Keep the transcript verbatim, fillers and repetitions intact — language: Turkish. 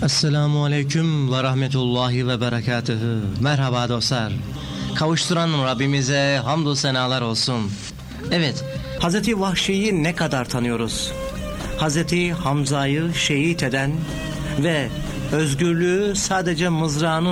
Esselamu Aleyküm ve Rahmetullahi ve Berekatühü. Merhaba dostlar. Kavuşturan Rabbimize hamdü senalar olsun. Evet, Hazreti Vahşi'yi ne kadar tanıyoruz? Hazreti Hamza'yı şehit eden ve özgürlüğü sadece mızrağının